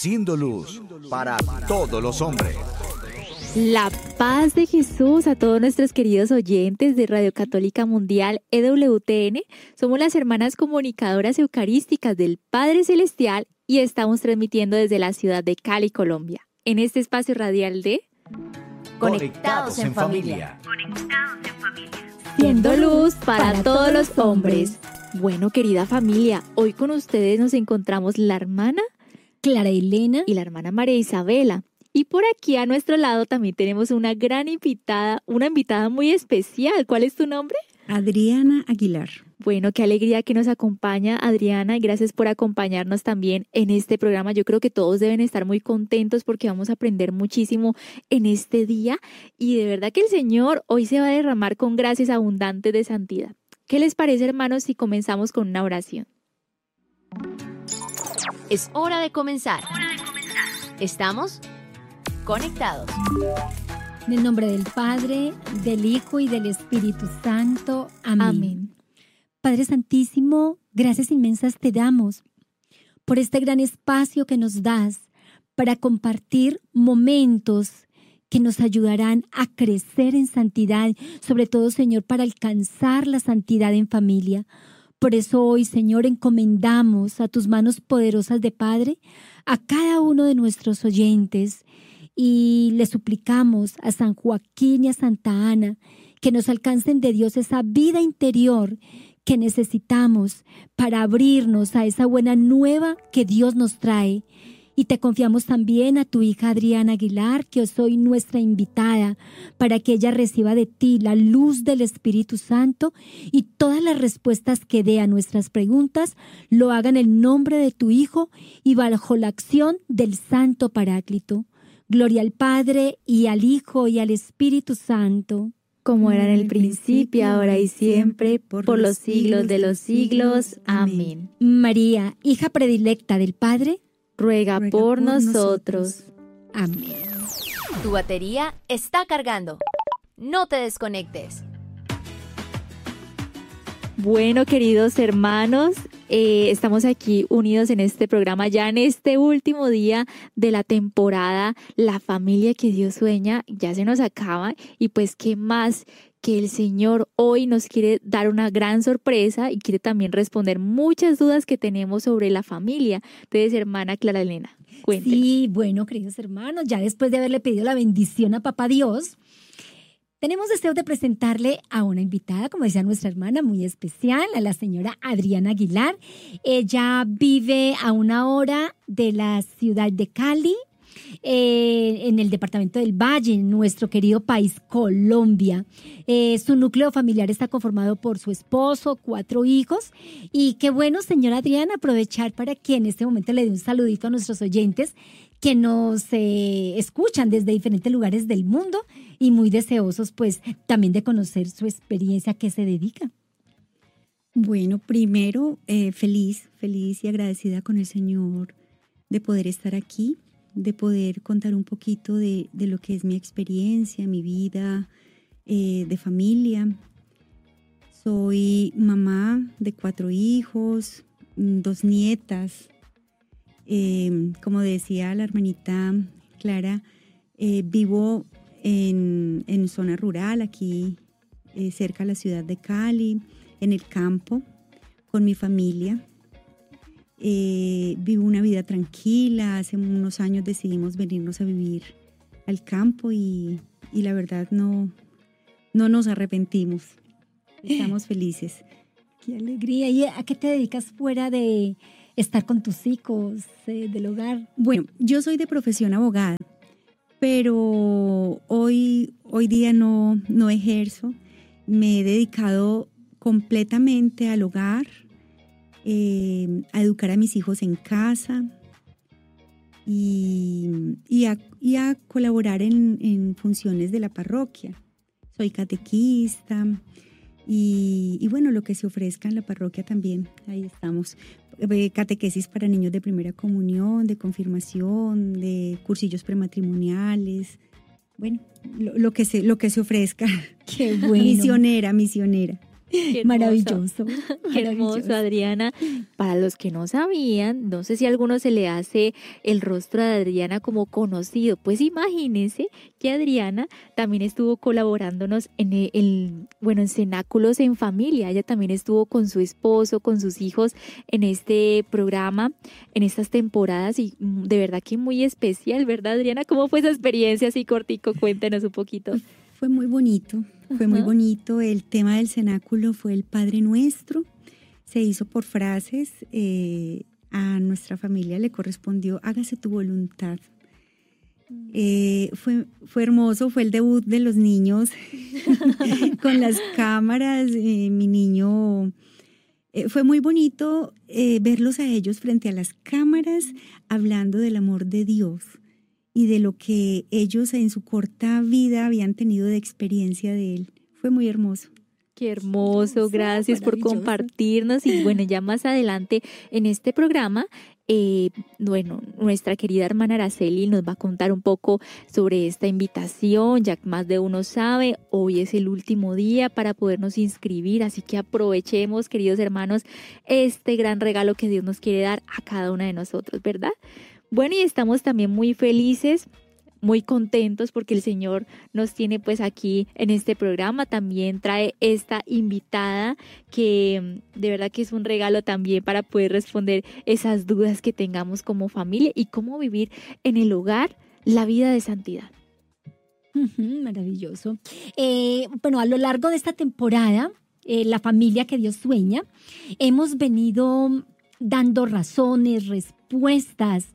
siendo luz para todos los hombres. La paz de Jesús a todos nuestros queridos oyentes de Radio Católica Mundial EWTN. Somos las hermanas comunicadoras eucarísticas del Padre Celestial y estamos transmitiendo desde la ciudad de Cali, Colombia, en este espacio radial de Conectados en familia. Siendo luz para todos los hombres. Bueno, querida familia, hoy con ustedes nos encontramos la hermana Clara Elena y la hermana María Isabela. Y por aquí a nuestro lado también tenemos una gran invitada, una invitada muy especial. ¿Cuál es tu nombre? Adriana Aguilar. Bueno, qué alegría que nos acompaña Adriana y gracias por acompañarnos también en este programa. Yo creo que todos deben estar muy contentos porque vamos a aprender muchísimo en este día y de verdad que el Señor hoy se va a derramar con gracias abundantes de santidad. ¿Qué les parece, hermanos, si comenzamos con una oración? Es hora de comenzar. Estamos conectados. En el nombre del Padre, del Hijo y del Espíritu Santo. Amén. Amén. Padre Santísimo, gracias inmensas te damos por este gran espacio que nos das para compartir momentos que nos ayudarán a crecer en santidad, sobre todo, Señor, para alcanzar la santidad en familia. Por eso hoy, Señor, encomendamos a tus manos poderosas de Padre a cada uno de nuestros oyentes y le suplicamos a San Joaquín y a Santa Ana que nos alcancen de Dios esa vida interior que necesitamos para abrirnos a esa buena nueva que Dios nos trae. Y te confiamos también a tu hija Adriana Aguilar, que hoy soy nuestra invitada, para que ella reciba de ti la luz del Espíritu Santo y todas las respuestas que dé a nuestras preguntas lo haga en el nombre de tu Hijo y bajo la acción del Santo Paráclito. Gloria al Padre y al Hijo y al Espíritu Santo. Como era en el principio, ahora y siempre, por los siglos de los siglos. Amén. María, hija predilecta del Padre, ruega por nosotros. Amén. Tu batería está cargando. No te desconectes. Bueno, queridos hermanos, estamos aquí unidos en este programa ya en este último día de la temporada. La familia que Dios sueña ya se nos acaba y pues qué más que el Señor hoy nos quiere dar una gran sorpresa y quiere también responder muchas dudas que tenemos sobre la familia. Entonces, hermana Clara Elena, cuéntenos. Sí, bueno, queridos hermanos, ya después de haberle pedido la bendición a Papá Dios, tenemos deseo de presentarle a una invitada, como decía nuestra hermana, muy especial, a la señora Adriana Aguilar. Ella vive a 1 hora de la ciudad de Cali, en el departamento del Valle, en nuestro querido país Colombia. Su núcleo familiar está conformado por su esposo, 4 hijos. Y qué bueno, señora Adriana, aprovechar para que en este momento le dé un saludito a nuestros oyentes que nos escuchan desde diferentes lugares del mundo y muy deseosos pues también de conocer su experiencia, a qué se dedica. Bueno, primero feliz y agradecida con el Señor de poder estar aquí, de poder contar un poquito de lo que es mi experiencia, mi vida de familia. Soy mamá de 4 hijos, 2 nietas. Como decía la hermanita Clara, vivo en zona rural, aquí cerca de la ciudad de Cali, en el campo, con mi familia. Vivo una vida tranquila. Hace unos años decidimos venirnos a vivir al campo y la verdad no nos arrepentimos. Estamos felices. ¡Qué alegría! ¿Y a qué te dedicas fuera de estar con tus hijos, del hogar? Bueno, yo soy de profesión abogada, pero hoy día no ejerzo. Me he dedicado completamente al hogar, a educar a mis hijos en casa y a colaborar en funciones de la parroquia. Soy catequista y bueno, lo que se ofrezca en la parroquia también, ahí estamos. Catequesis para niños de primera comunión, de confirmación, de cursillos prematrimoniales. Bueno, lo que se ofrezca. Qué bueno. Misionera. Qué hermoso. Maravilloso. Qué hermoso, Adriana. Para los que no sabían, no sé si a alguno se le hace el rostro de Adriana como conocido, pues imagínense que Adriana también estuvo colaborándonos en Cenáculos en Familia. Ella también estuvo con su esposo, con sus hijos en este programa, en estas temporadas, y de verdad que muy especial, ¿verdad, Adriana? ¿Cómo fue esa experiencia así cortico? Cuéntanos un poquito. Fue muy bonito, fue muy bonito. El tema del cenáculo fue el Padre Nuestro. Se hizo por frases. A nuestra familia le correspondió, hágase tu voluntad. Fue hermoso, fue el debut de los niños con las cámaras. Mi niño, fue muy bonito verlos a ellos frente a las cámaras hablando del amor de Dios y de lo que ellos en su corta vida habían tenido de experiencia de Él. Fue muy hermoso. Qué hermoso, gracias por compartirnos. Y bueno, ya más adelante en este programa, nuestra querida hermana Araceli nos va a contar un poco sobre esta invitación. Ya más de uno sabe, hoy es el último día para podernos inscribir, así que aprovechemos, queridos hermanos, este gran regalo que Dios nos quiere dar a cada una de nosotros, ¿verdad? Bueno, y estamos también muy felices, muy contentos porque el Señor nos tiene pues aquí en este programa. También trae esta invitada que de verdad que es un regalo también para poder responder esas dudas que tengamos como familia y cómo vivir en el hogar la vida de santidad. Maravilloso. Bueno, a lo largo de esta temporada, la familia que Dios sueña, hemos venido dando razones, respuestas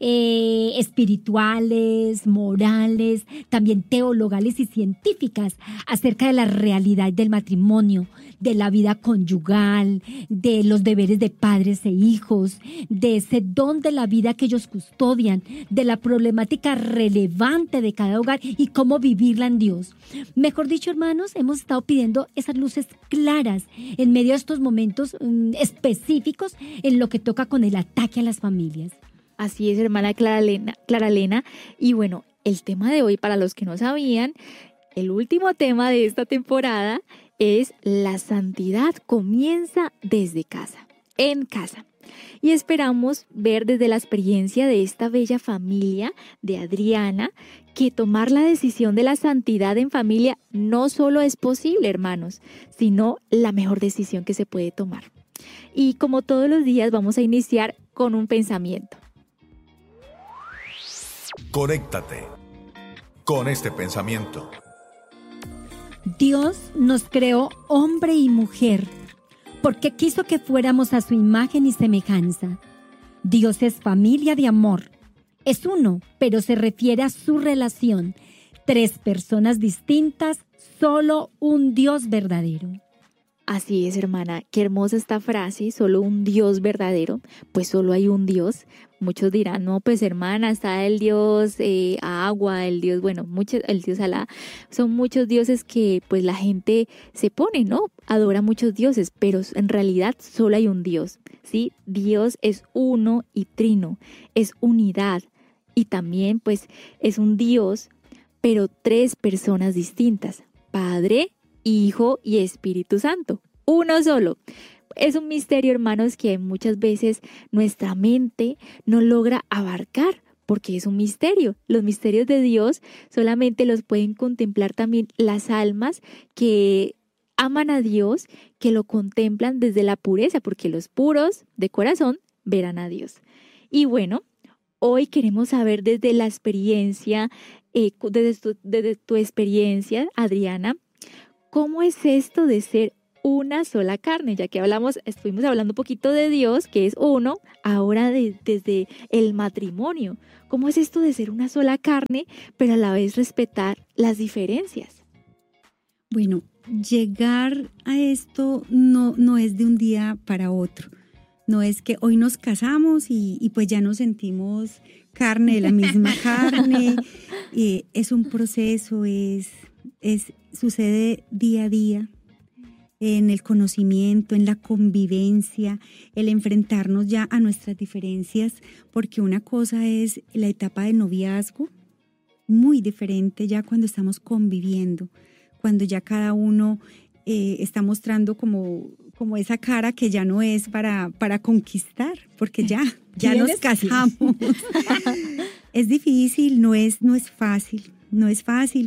espirituales, morales, también teologales y científicas acerca de la realidad del matrimonio, de la vida conyugal, de los deberes de padres e hijos, de ese don de la vida que ellos custodian, de la problemática relevante de cada hogar y cómo vivirla en Dios. Mejor dicho, hermanos, hemos estado pidiendo esas luces claras en medio de estos momentos específicos en lo que toca con el ataque a las familias. Así es, hermana Clara Elena. Y bueno, el tema de hoy, para los que no sabían, el último tema de esta temporada es la santidad comienza desde casa, en casa. Y esperamos ver desde la experiencia de esta bella familia de Adriana que tomar la decisión de la santidad en familia no solo es posible, hermanos, sino la mejor decisión que se puede tomar. Y como todos los días vamos a iniciar con un pensamiento. Conéctate con este pensamiento. Dios nos creó hombre y mujer porque quiso que fuéramos a su imagen y semejanza. Dios es familia de amor. Es uno, pero se refiere a su relación. 3 personas distintas, solo un Dios verdadero. Así es, hermana, qué hermosa esta frase, solo un Dios verdadero, pues solo hay un Dios. Muchos dirán, no, pues hermana, está el Dios agua, el Dios, el Dios Alá. Son muchos dioses que pues la gente se pone, ¿no? Adora muchos dioses, pero en realidad solo hay un Dios, ¿sí? Dios es uno y trino, es unidad y también pues es un Dios, pero 3 personas distintas, Padre, Hijo y Espíritu Santo, uno solo. Es un misterio, hermanos, que muchas veces nuestra mente no logra abarcar porque es un misterio. Los misterios de Dios solamente los pueden contemplar también las almas que aman a Dios, que lo contemplan desde la pureza, porque los puros de corazón verán a Dios. Y bueno, hoy queremos saber desde la experiencia, desde tu experiencia, Adriana, ¿cómo es esto de ser una sola carne? Ya que estuvimos hablando un poquito de Dios, que es uno, ahora desde el matrimonio. ¿Cómo es esto de ser una sola carne, pero a la vez respetar las diferencias? Bueno, llegar a esto no es de un día para otro. No es que hoy nos casamos y pues ya nos sentimos carne de la misma carne. Es un proceso, sucede día a día en el conocimiento, en la convivencia, el enfrentarnos ya a nuestras diferencias, porque una cosa es la etapa de noviazgo, muy diferente ya cuando estamos conviviendo, cuando ya cada uno está mostrando como esa cara que ya no es para conquistar, porque ya nos casamos. Es difícil, no es fácil,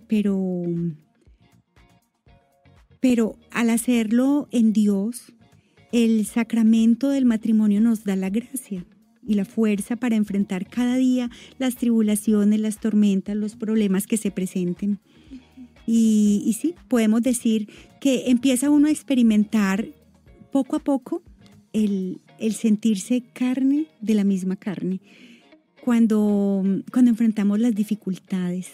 pero al hacerlo en Dios, el sacramento del matrimonio nos da la gracia y la fuerza para enfrentar cada día las tribulaciones, las tormentas, los problemas que se presenten. Y sí, podemos decir que empieza uno a experimentar poco a poco el sentirse carne de la misma carne. Cuando enfrentamos las dificultades,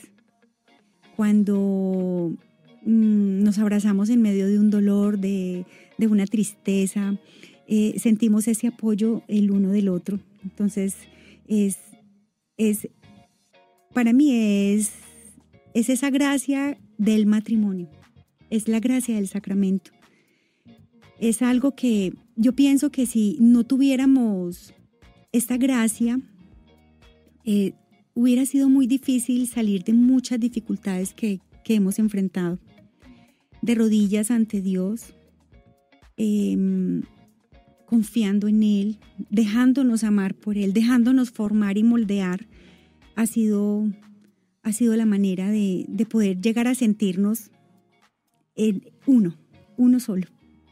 cuando nos abrazamos en medio de un dolor, de una tristeza, sentimos ese apoyo el uno del otro. Entonces, para mí es esa gracia del matrimonio, es la gracia del sacramento. Es algo que yo pienso que si no tuviéramos esta gracia, hubiera sido muy difícil salir de muchas dificultades que hemos enfrentado. De rodillas ante Dios, confiando en Él, dejándonos amar por Él, dejándonos formar y moldear, ha sido la manera de poder llegar a sentirnos en uno solo.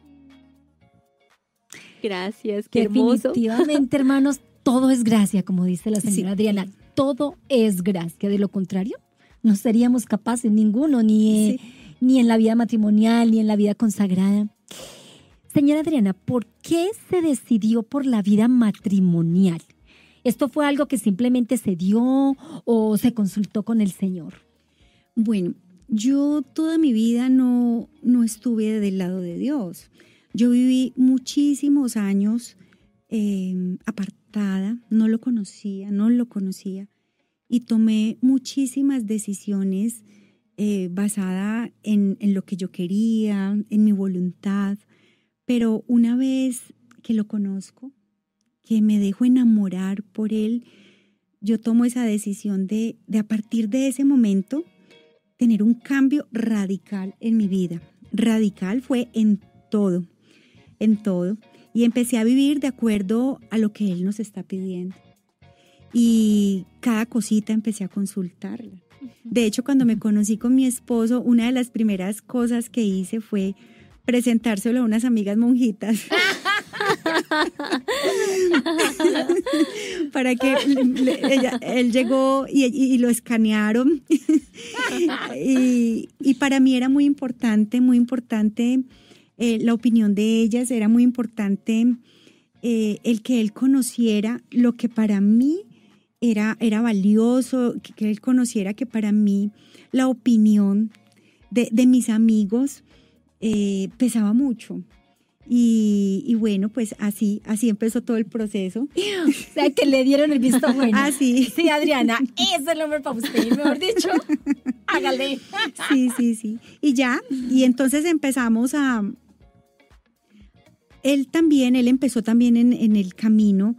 Gracias, qué hermoso. Definitivamente, hermanos, todo es gracia, como dice la señora Sí. Adriana. Todo es gracia. De lo contrario, no seríamos capaces ninguno, ni en la vida matrimonial, ni en la vida consagrada. Señora Adriana, ¿por qué se decidió por la vida matrimonial? ¿Esto fue algo que simplemente se dio o se consultó con el Señor? Bueno, yo toda mi vida no estuve del lado de Dios. Yo viví muchísimos años apartada, no lo conocía y tomé muchísimas decisiones basadas en lo que yo quería, en mi voluntad. Pero una vez que lo conozco, que me dejo enamorar por Él, yo tomo esa decisión de a partir de ese momento tener un cambio radical en mi vida. Radical fue en todo. Y empecé a vivir de acuerdo a lo que Él nos está pidiendo. Y cada cosita empecé a consultarla. De hecho, cuando me conocí con mi esposo, una de las primeras cosas que hice fue presentárselo a unas amigas monjitas. Para que él llegó y lo escanearon. y para mí era muy importante la opinión de ellas, era muy importante el que él conociera lo que para mí era valioso, que él conociera que para mí la opinión de mis amigos pesaba mucho. Y bueno, pues así empezó todo el proceso. O sea, que le dieron el visto bueno. Así. Sí, Adriana, ese es el nombre para usted, mejor dicho. Hágale. Sí. Y entonces empezamos Él empezó también en el camino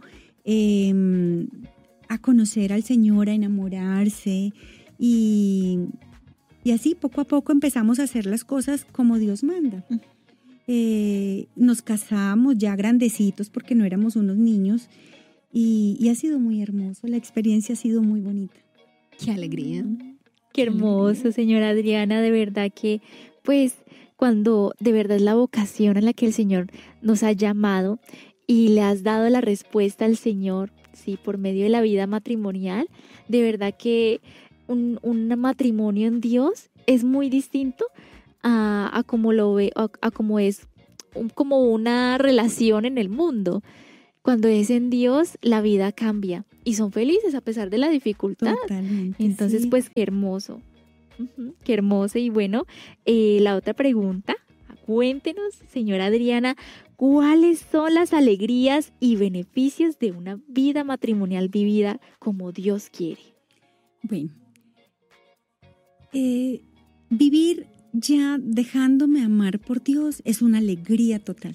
a conocer al Señor, a enamorarse y así poco a poco empezamos a hacer las cosas como Dios manda. Nos casamos ya grandecitos porque no éramos unos niños y ha sido muy hermoso, la experiencia ha sido muy bonita. Qué alegría. Qué hermoso, señora Adriana, de verdad que pues cuando de verdad es la vocación a la que el Señor nos ha llamado y le has dado la respuesta al Señor, sí, por medio de la vida matrimonial, de verdad que un matrimonio en Dios es muy distinto a como lo ve, a como es como una relación en el mundo. Cuando es en Dios, la vida cambia y son felices a pesar de la dificultad. Totalmente. Entonces, sí. pues qué hermoso. Qué hermoso. Y bueno, la otra pregunta, cuéntenos, señora Adriana, ¿cuáles son las alegrías y beneficios de una vida matrimonial vivida como Dios quiere? Bueno, vivir ya dejándome amar por Dios es una alegría total.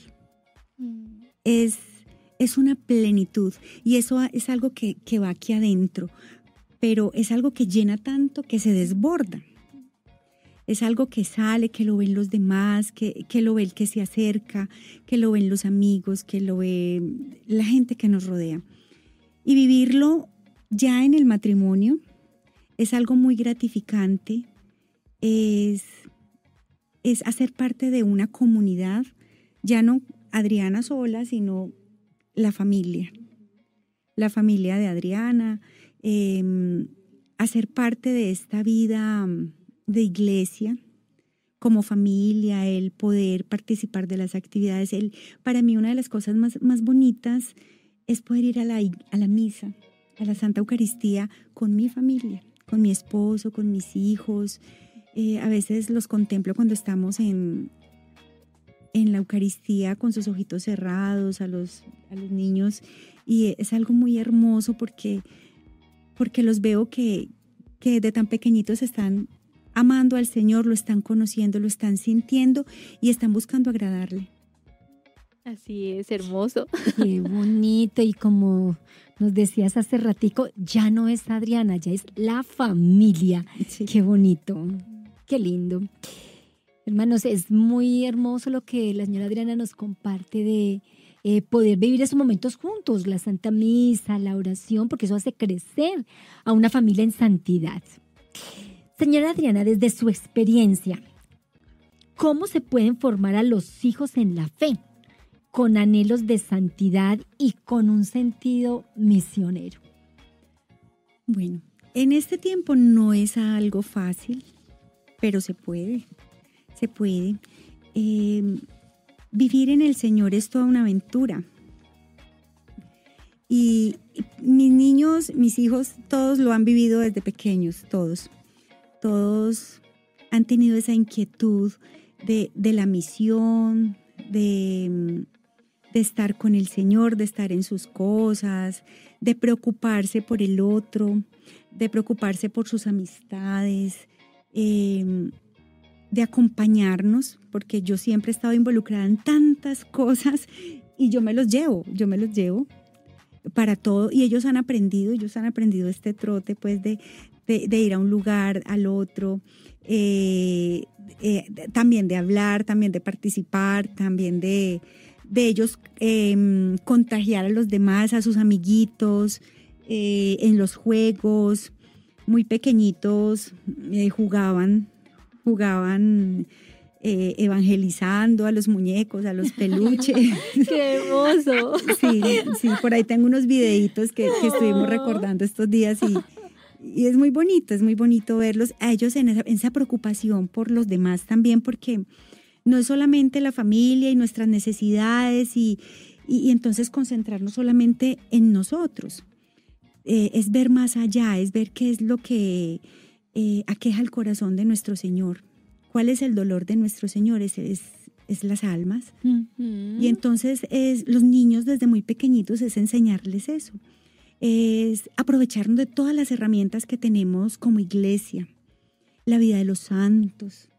Es una plenitud y eso es algo que va aquí adentro, pero es algo que llena tanto que se desborda. Es algo que sale, que lo ven los demás, que lo ve el que se acerca, que lo ven los amigos, que lo ve la gente que nos rodea. Y vivirlo ya en el matrimonio es algo muy gratificante, es hacer parte de una comunidad, ya no Adriana sola, sino la familia de Adriana, hacer parte de esta vida de iglesia, como familia, el poder participar de las actividades. Para mí una de las cosas más bonitas es poder ir a la misa, a la Santa Eucaristía con mi familia, con mi esposo, con mis hijos. A veces los contemplo cuando estamos en la Eucaristía con sus ojitos cerrados, a los niños, y es algo muy hermoso porque los veo que de tan pequeñitos están amando al Señor, lo están conociendo, lo están sintiendo y están buscando agradarle. Así es, hermoso. Qué bonito, y como nos decías hace ratico, ya no es Adriana, ya es la familia. Sí. Qué bonito, qué lindo. Hermanos, es muy hermoso lo que la señora Adriana nos comparte de poder vivir esos momentos juntos, la Santa Misa, la oración, porque eso hace crecer a una familia en santidad. Señora Adriana, desde su experiencia, ¿cómo se pueden formar a los hijos en la fe, con anhelos de santidad y con un sentido misionero? Bueno, en este tiempo no es algo fácil, pero se puede. Vivir en el Señor es toda una aventura. Y mis niños, mis hijos, todos lo han vivido desde pequeños, todos. Todos han tenido esa inquietud de la misión, de estar con el Señor, de estar en sus cosas, de preocuparse por el otro, de preocuparse por sus amistades, de acompañarnos, porque yo siempre he estado involucrada en tantas cosas y yo me los llevo para todo, y ellos han aprendido este trote pues de ir a un lugar, al otro, también de hablar, también de participar, también de ellos contagiar a los demás, a sus amiguitos, en los juegos. Muy pequeñitos jugaban evangelizando a los muñecos, a los peluches. ¡Qué hermoso! Sí, por ahí tengo unos videitos que estuvimos recordando estos días y es muy bonito verlos a ellos en esa preocupación por los demás también, porque no es solamente la familia y nuestras necesidades y entonces concentrarnos solamente en nosotros. Es ver más allá, es ver qué es lo que aqueja el corazón de nuestro Señor. ¿Cuál es el dolor de nuestro Señor? Es las almas. Uh-huh. Y entonces los niños desde muy pequeñitos es enseñarles eso. Es aprovecharnos de todas las herramientas que tenemos como iglesia. La vida de los santos.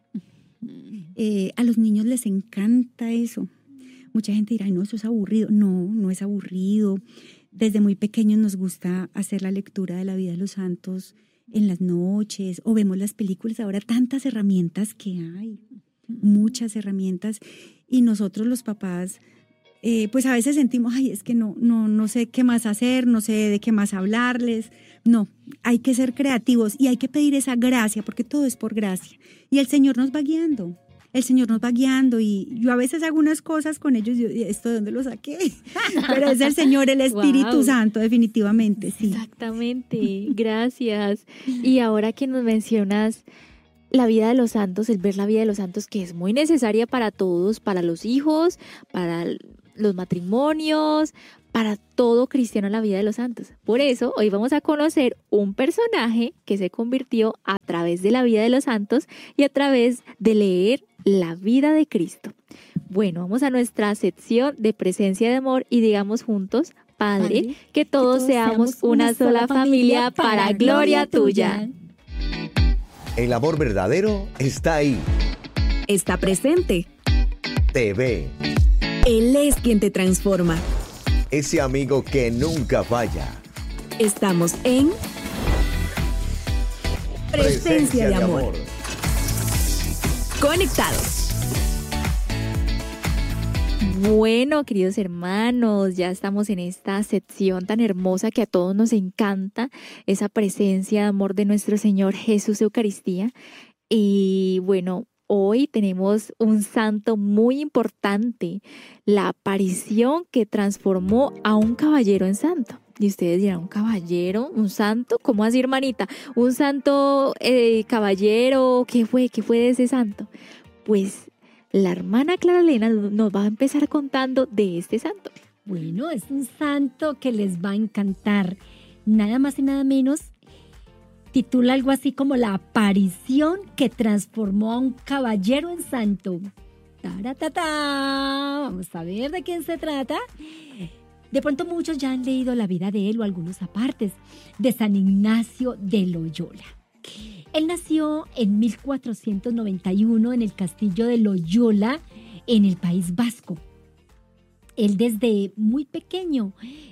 A los niños les encanta eso. Mucha gente dirá, no, eso es aburrido. No es aburrido. Desde muy pequeños nos gusta hacer la lectura de la vida de los santos en las noches, o vemos las películas. Ahora tantas herramientas que hay, muchas herramientas, y nosotros los papás pues a veces sentimos, es que no sé qué más hacer, no sé de qué más hablarles. No, hay que ser creativos y hay que pedir esa gracia, porque todo es por gracia, y el Señor nos va guiando. Y yo a veces hago unas cosas con ellos, ¿esto de dónde lo saqué? Pero es el Señor, el Espíritu Wow. Santo, definitivamente, sí. Exactamente, gracias. Y ahora que nos mencionas la vida de los santos, el ver la vida de los santos, que es muy necesaria para todos, para los hijos, para los matrimonios, para todo cristiano, la vida de los santos. Por eso hoy vamos a conocer un personaje que se convirtió a través de la vida de los santos y a través de leer la vida de Cristo. Bueno, vamos a nuestra sección de presencia de amor y digamos juntos: Padre, que todos seamos una sola familia para gloria tuya. El amor verdadero está ahí. Está presente. Te ve. Él es quien te transforma. Ese amigo que nunca falla. Estamos en Presencia de Amor. conectados. Bueno, queridos hermanos, ya estamos en esta sección tan hermosa que a todos nos encanta, esa presencia de amor de nuestro Señor Jesús Eucaristía. Y bueno, hoy tenemos un santo muy importante, la aparición que transformó a un caballero en santo. Y ustedes dirán, ¿un caballero? ¿Un santo? ¿Cómo así, hermanita? ¿Un santo caballero? ¿Qué fue de ese santo? Pues la hermana Clara Elena nos va a empezar contando de este santo. Bueno, es un santo que les va a encantar. Nada más y nada menos, titula algo así como la aparición que transformó a un caballero en santo. ¡Taratata! Vamos a ver de quién se trata. De pronto muchos ya han leído la vida de él o algunos apartes de San Ignacio de Loyola. Él nació en 1491 en el castillo de Loyola, en el País Vasco. Él desde muy pequeño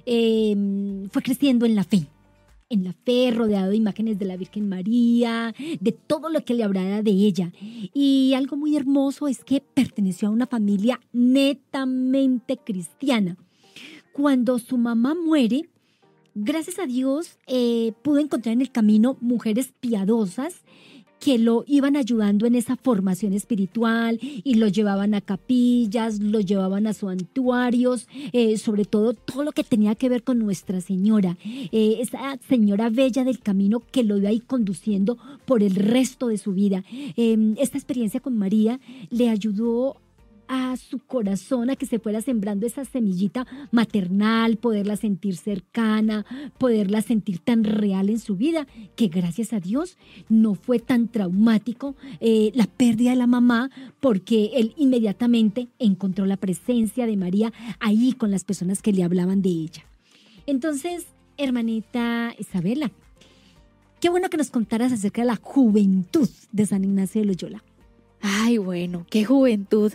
fue creciendo en la fe, rodeado de imágenes de la Virgen María, de todo lo que le hablaba de ella. Y algo muy hermoso es que perteneció a una familia netamente cristiana. Cuando su mamá muere, gracias a Dios, pudo encontrar en el camino mujeres piadosas que lo iban ayudando en esa formación espiritual y lo llevaban a capillas, lo llevaban a santuarios, sobre todo lo que tenía que ver con Nuestra Señora, esa señora bella del camino que lo iba ahí conduciendo por el resto de su vida. Esta experiencia con María le ayudó a su corazón a que se fuera sembrando esa semillita maternal, poderla sentir cercana, poderla sentir tan real en su vida, que gracias a Dios no fue tan traumático la pérdida de la mamá, porque él inmediatamente encontró la presencia de María ahí con las personas que le hablaban de ella. Entonces, hermanita Isabela, qué bueno que nos contaras acerca de la juventud de San Ignacio de Loyola. Ay, bueno, qué juventud,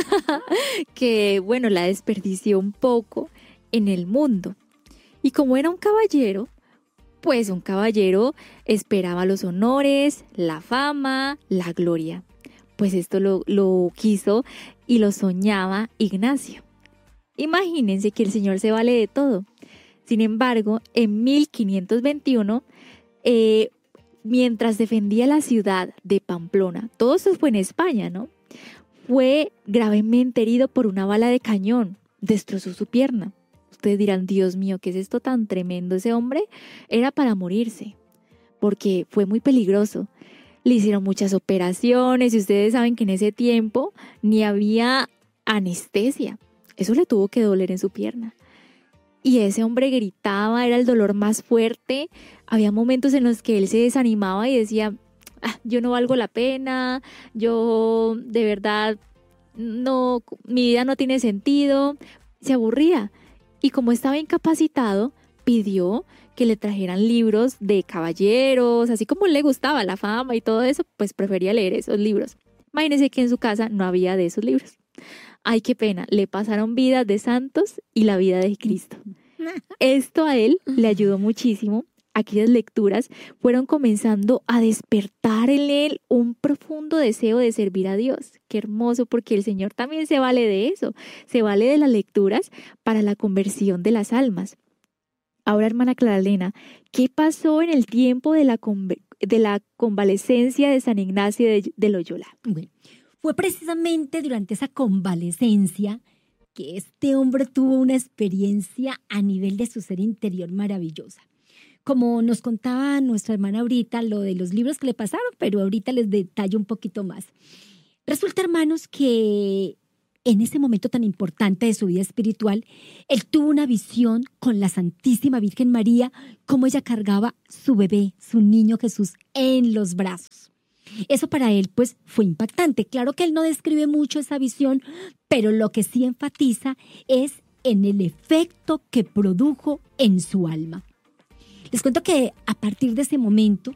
que bueno, la desperdició un poco en el mundo. Y como era un caballero, pues un caballero esperaba los honores, la fama, la gloria. Pues esto lo quiso y lo soñaba Ignacio. Imagínense que el Señor se vale de todo. Sin embargo, en 1521, mientras defendía la ciudad de Pamplona, todo eso fue en España, ¿no? Fue gravemente herido por una bala de cañón, destrozó su pierna. Ustedes dirán, Dios mío, ¿qué es esto tan tremendo? Ese hombre era para morirse, porque fue muy peligroso. Le hicieron muchas operaciones y ustedes saben que en ese tiempo ni había anestesia. Eso le tuvo que doler en su pierna. Y ese hombre gritaba, era el dolor más fuerte. Había momentos en los que él se desanimaba y decía, yo no valgo la pena, yo de verdad, no, mi vida no tiene sentido. Se aburría. Y como estaba incapacitado, pidió que le trajeran libros de caballeros, así como le gustaba la fama y todo eso, pues prefería leer esos libros. Imagínense que en su casa no había de esos libros. Ay, qué pena, le pasaron vidas de santos y la vida de Cristo. Esto a él le ayudó muchísimo. Aquellas lecturas fueron comenzando a despertar en él un profundo deseo de servir a Dios. Qué hermoso, porque el Señor también se vale de eso, se vale de las lecturas para la conversión de las almas. Ahora, hermana Clara Elena, ¿qué pasó en el tiempo de la convalecencia de San Ignacio de Loyola? Bueno, fue precisamente durante esa convalecencia que este hombre tuvo una experiencia a nivel de su ser interior maravillosa. Como nos contaba nuestra hermana ahorita, lo de los libros que le pasaron, pero ahorita les detallo un poquito más. Resulta, hermanos, que en ese momento tan importante de su vida espiritual, él tuvo una visión con la Santísima Virgen María, cómo ella cargaba su bebé, su niño Jesús, en los brazos. Eso para él, pues, fue impactante. Claro que él no describe mucho esa visión, pero lo que sí enfatiza es en el efecto que produjo en su alma. Les cuento que a partir de ese momento,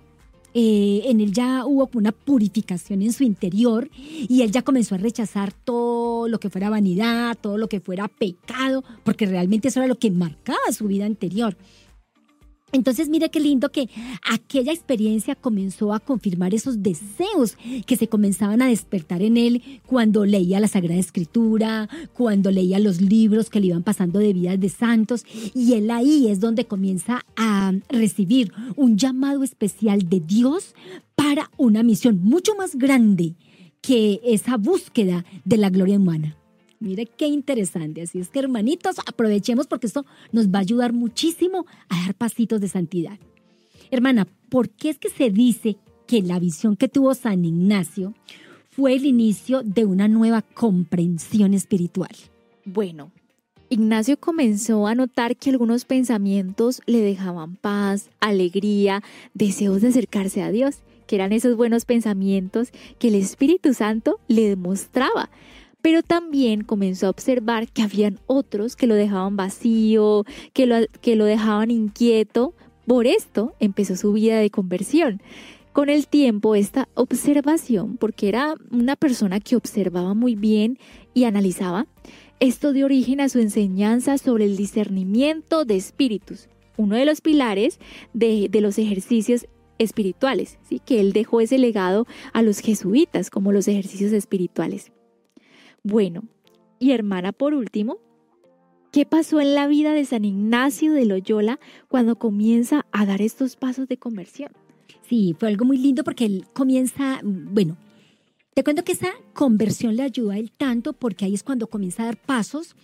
en él ya hubo una purificación en su interior y él ya comenzó a rechazar todo lo que fuera vanidad, todo lo que fuera pecado, porque realmente eso era lo que marcaba su vida anterior. Entonces, mire qué lindo que aquella experiencia comenzó a confirmar esos deseos que se comenzaban a despertar en él cuando leía la Sagrada Escritura, cuando leía los libros que le iban pasando de vidas de santos. Y él ahí es donde comienza a recibir un llamado especial de Dios para una misión mucho más grande que esa búsqueda de la gloria humana. Mire qué interesante. Así es que, hermanitos, aprovechemos porque esto nos va a ayudar muchísimo a dar pasitos de santidad. Hermana, ¿por qué es que se dice que la visión que tuvo San Ignacio fue el inicio de una nueva comprensión espiritual? Bueno, Ignacio comenzó a notar que algunos pensamientos le dejaban paz, alegría, deseos de acercarse a Dios, que eran esos buenos pensamientos que el Espíritu Santo le demostraba. Pero también comenzó a observar que habían otros que lo dejaban vacío, que lo dejaban inquieto. Por esto empezó su vida de conversión. Con el tiempo, esta observación, porque era una persona que observaba muy bien y analizaba, esto dio origen a su enseñanza sobre el discernimiento de espíritus, uno de los pilares de los ejercicios espirituales, ¿sí? Que él dejó ese legado a los jesuitas como los ejercicios espirituales. Bueno, y hermana, por último, ¿qué pasó en la vida de San Ignacio de Loyola cuando comienza a dar estos pasos de conversión? Sí, fue algo muy lindo porque él comienza, bueno, te cuento que esa conversión le ayuda a él tanto porque ahí es cuando comienza a dar pasos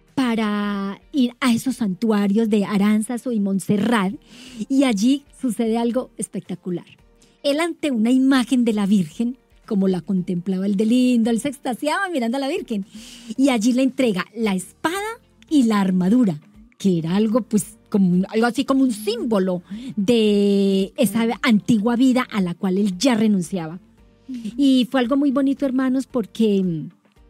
para ir a esos santuarios de Aránzazu y Montserrat, y allí sucede algo espectacular. Él, ante una imagen de la Virgen, como la contemplaba el de lindo, él se extasiaba mirando a la Virgen, y allí le entrega la espada y la armadura, que era algo pues como algo así como un símbolo de esa antigua vida a la cual él ya renunciaba. Y fue algo muy bonito, hermanos, porque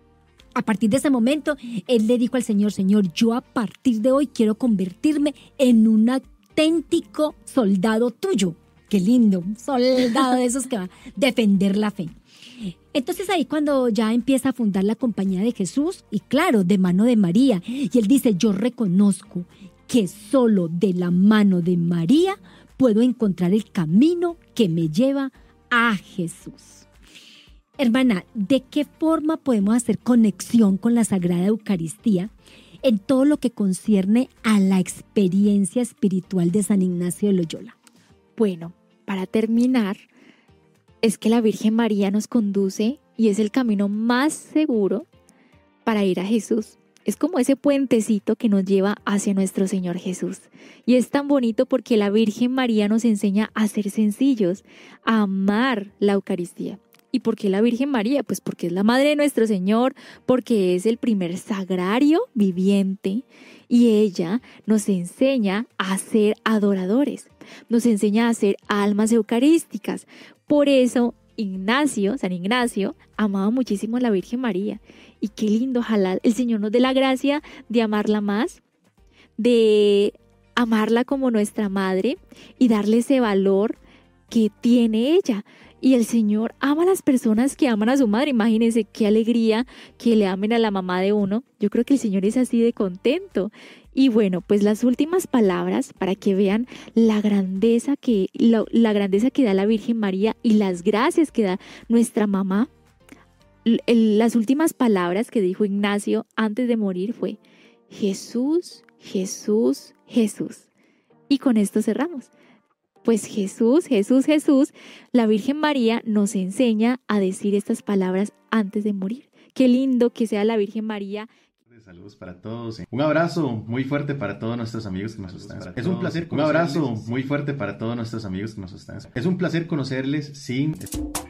a partir de ese momento él le dijo al Señor: Señor, yo a partir de hoy quiero convertirme en un auténtico soldado tuyo. Qué lindo, un soldado de esos que va a defender la fe. Entonces ahí cuando ya empieza a fundar la Compañía de Jesús, y claro, de mano de María, y él dice: yo reconozco que solo de la mano de María puedo encontrar el camino que me lleva a Jesús. Hermana, ¿de qué forma podemos hacer conexión con la Sagrada Eucaristía en todo lo que concierne a la experiencia espiritual de San Ignacio de Loyola? Bueno, para terminar, es que la Virgen María nos conduce y es el camino más seguro para ir a Jesús. Es como ese puentecito que nos lleva hacia nuestro Señor Jesús. Y es tan bonito porque la Virgen María nos enseña a ser sencillos, a amar la Eucaristía. ¿Y por qué la Virgen María? Pues porque es la Madre de nuestro Señor, porque es el primer sagrario viviente y ella nos enseña a ser adoradores, nos enseña a ser almas eucarísticas. Por eso San Ignacio amaba muchísimo a la Virgen María. Y qué lindo, ojalá el Señor nos dé la gracia de amarla más, de amarla como nuestra madre y darle ese valor que tiene ella. Y el Señor ama a las personas que aman a su madre. Imagínense qué alegría que le amen a la mamá de uno. Yo creo que el Señor es así de contento. Y bueno, pues las últimas palabras para que vean la grandeza que da la Virgen María y las gracias que da nuestra mamá. Las últimas palabras que dijo Ignacio antes de morir fue: Jesús, Jesús, Jesús. Y con esto cerramos. Pues Jesús, Jesús, Jesús, la Virgen María nos enseña a decir estas palabras antes de morir. Qué lindo que sea la Virgen María. Saludos para todos. Un abrazo muy fuerte para todos nuestros amigos que nos están. Es un placer. Un abrazo muy fuerte para todos nuestros amigos que nos están. Es un placer conocerles sin